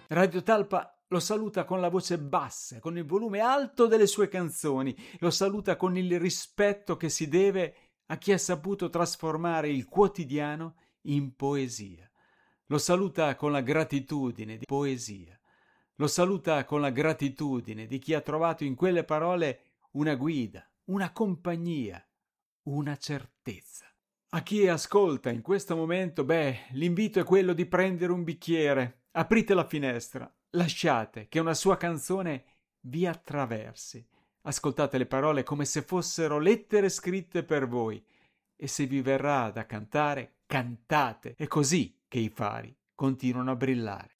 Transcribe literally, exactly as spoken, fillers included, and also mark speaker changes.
Speaker 1: Radio Talpa lo saluta con la voce bassa, con il volume alto delle sue canzoni, lo saluta con il rispetto che si deve a chi ha saputo trasformare il quotidiano in poesia. Lo saluta con la gratitudine di poesia. Lo saluta con la gratitudine di chi ha trovato in quelle parole una guida, una compagnia, una certezza. A chi ascolta in questo momento, beh, l'invito è quello di prendere un bicchiere, aprite la finestra, lasciate che una sua canzone vi attraversi. Ascoltate le parole come se fossero lettere scritte per voi e se vi verrà da cantare, cantate. È così che i fari continuano a brillare.